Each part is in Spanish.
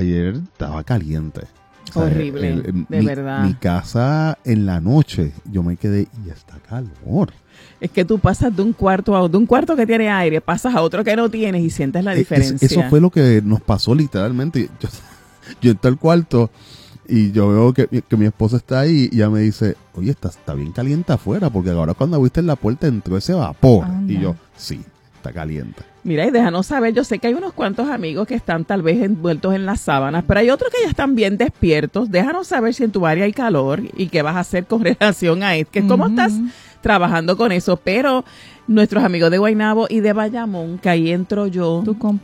ayer estaba caliente. O sea, horrible, de verdad. Mi casa en la noche, yo me quedé y está calor. Es que tú pasas de un cuarto que tiene aire, pasas a otro que no tienes y sientes la diferencia. Eso fue lo que nos pasó literalmente. Yo entré al cuarto y yo veo que mi esposa está ahí y ella me dice, oye, está bien caliente afuera, porque ahora cuando abriste la puerta entró ese vapor. Anda. Y yo, sí, está caliente. Mira, y déjanos saber, yo sé que hay unos cuantos amigos que están tal vez envueltos en las sábanas, pero hay otros que ya están bien despiertos. Déjanos saber si en tu área hay calor y qué vas a hacer con relación a esto, que cómo estás trabajando con eso. Pero nuestros amigos de Guaynabo y de Bayamón, que ahí entro yo,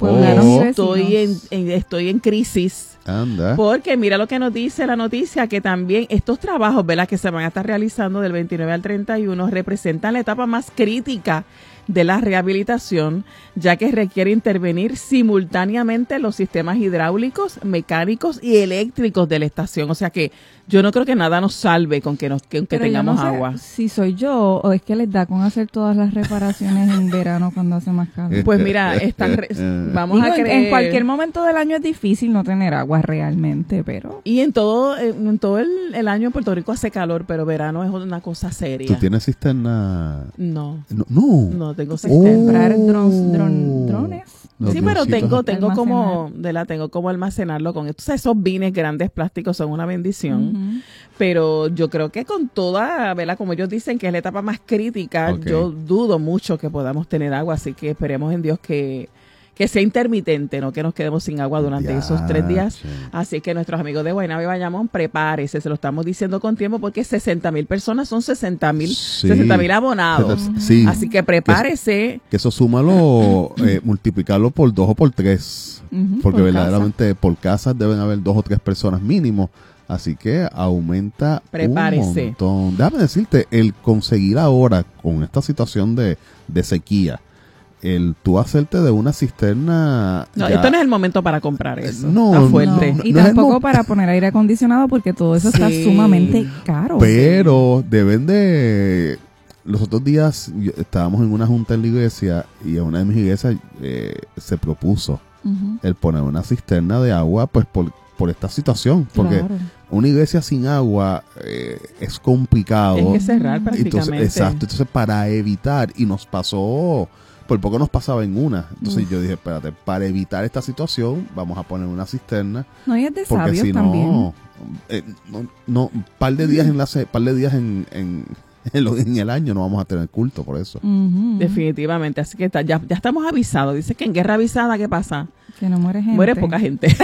estoy en crisis. Anda. Porque mira lo que nos dice la noticia, que también estos trabajos, ¿verdad?, que se van a estar realizando del 29 al 31 representan la etapa más crítica de la rehabilitación, ya que requiere intervenir simultáneamente los sistemas hidráulicos, mecánicos y eléctricos de la estación. O sea que yo no creo que nada nos salve con que tengamos agua. Si soy yo o es que les da con hacer todas las reparaciones en verano cuando hace más calor. Pues mira, vamos a creer. En cualquier momento del año es difícil no tener agua realmente, pero. Y en todo el año en Puerto Rico hace calor, pero verano es una cosa seria. ¿Tú tienes cisterna? No tengo comprar drones. Sí, pero tengo como almacenarlo con esto. Esos bines grandes plásticos son una bendición. Pero yo creo que con toda, ¿verdad?, como ellos dicen que es la etapa más crítica, yo dudo mucho que podamos tener agua, así que esperemos en Dios que sea intermitente, no que nos quedemos sin agua durante esos 3 días. Así que nuestros amigos de Guaynabo y Bayamón, prepárese, se lo estamos diciendo con tiempo, porque 60,000 personas son 60,000 abonados. Sí. Así que prepárese. Que eso súmalo, multiplicarlo por 2 o por 3, porque por verdaderamente por casa deben haber 2 o 3 personas mínimo. Así que aumenta Prepárese. Un montón. Déjame decirte, el conseguir ahora con esta situación de sequía, el tú hacerte de una cisterna. No, esto no es el momento para comprar eso. No, está fuerte. Y tampoco para poner aire acondicionado, porque todo eso está sumamente caro. Pero deben de. Los otros días estábamos en una junta en la iglesia y en una de mis iglesias se propuso el poner una cisterna de agua, pues por esta situación, porque una iglesia sin agua es complicado. Hay que cerrar prácticamente. Entonces para evitar, y nos pasó, por poco nos pasaba en una. Entonces yo dije, espérate, para evitar esta situación, vamos a poner una cisterna. No, y es de porque sabios si también. Par de días en el año no vamos a tener culto por eso. Definitivamente, así que ya estamos avisados. Dice que en guerra avisada, ¿qué pasa? Que no muere gente. Muere poca gente. Sí,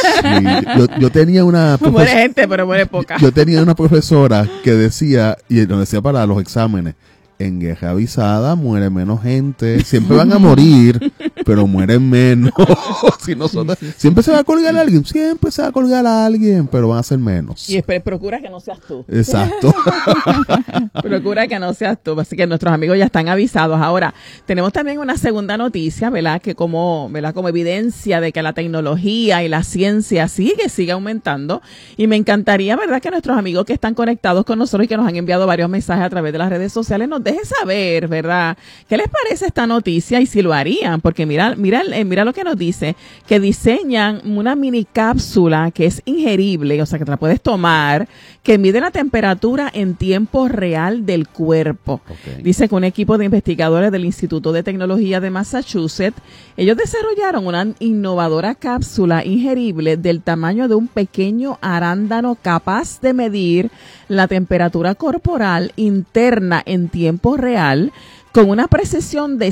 yo tenía una muere gente, pero muere poca. Yo tenía una profesora que decía, y nos decía para los exámenes, en guerra avisada muere menos gente, siempre van a morir, pero mueren menos. Siempre se va a colgar a alguien, pero van a ser menos. Y procura que no seas tú. Exacto. Procura que no seas tú. Así que nuestros amigos ya están avisados. Ahora, tenemos también una segunda noticia, ¿verdad? Que como evidencia de que la tecnología y la ciencia sigue aumentando. Y me encantaría, ¿verdad?, que nuestros amigos que están conectados con nosotros y que nos han enviado varios mensajes a través de las redes sociales nos dejen saber, ¿verdad?, qué les parece esta noticia y si lo harían, porque mira lo que nos dice, que diseñan una mini cápsula que es ingerible, o sea, que te la puedes tomar, que mide la temperatura en tiempo real del cuerpo. Dice que un equipo de investigadores del Instituto de Tecnología de Massachusetts, ellos desarrollaron una innovadora cápsula ingerible del tamaño de un pequeño arándano capaz de medir la temperatura corporal interna en tiempo real con una precisión de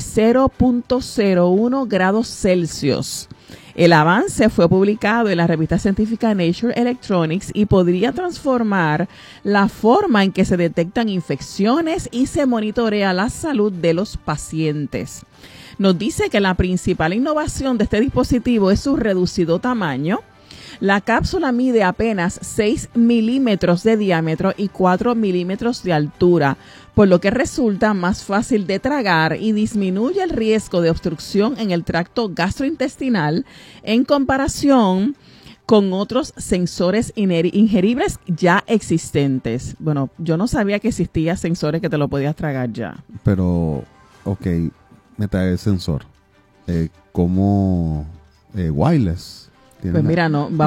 0.01 grados Celsius. El avance fue publicado en la revista científica Nature Electronics y podría transformar la forma en que se detectan infecciones y se monitorea la salud de los pacientes. Nos dice que la principal innovación de este dispositivo es su reducido tamaño. La cápsula mide apenas 6 milímetros de diámetro y 4 milímetros de altura, por lo que resulta más fácil de tragar y disminuye el riesgo de obstrucción en el tracto gastrointestinal en comparación con otros sensores ingeribles ya existentes. Bueno, yo no sabía que existían sensores que te lo podías tragar ya. Pero, me trae el sensor. ¿Cómo wireless? Pues mira, no,